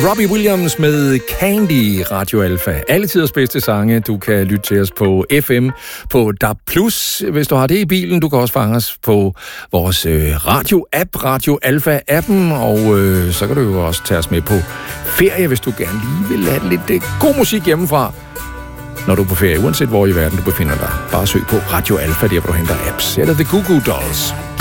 Robbie Williams med Candy, Radio Alpha. Alle tiders bedste sange. Du kan lytte til os på FM, på DAB+, hvis du har det i bilen. Du kan også fange os på vores radio-app, Radio Alpha-appen, og så kan du jo også tage os med på ferie, hvis du gerne lige vil have lidt god musik hjemmefra, når du er på ferie, uanset hvor i verden du befinder dig. Bare søg på Radio Alpha, der hvor du henter apps. Eller The Goo Goo Dolls.